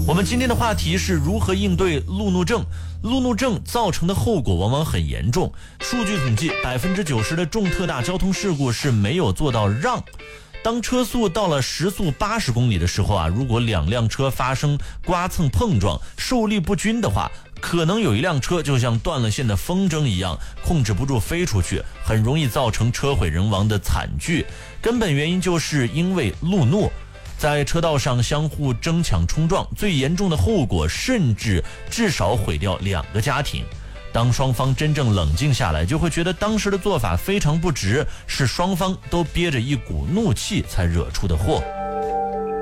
我们今天的话题是如何应对路怒症。路怒症造成的后果往往很严重。数据统计，90%的重特大交通事故是没有做到让。当车速到了时速80公里的时候如果两辆车发生刮蹭碰撞，受力不均的话，可能有一辆车就像断了线的风筝一样，控制不住飞出去，很容易造成车毁人亡的惨剧。根本原因就是因为路怒，在车道上相互争抢冲撞，最严重的后果甚至至少毁掉2个家庭。当双方真正冷静下来，就会觉得当时的做法非常不值，是双方都憋着一股怒气才惹出的祸。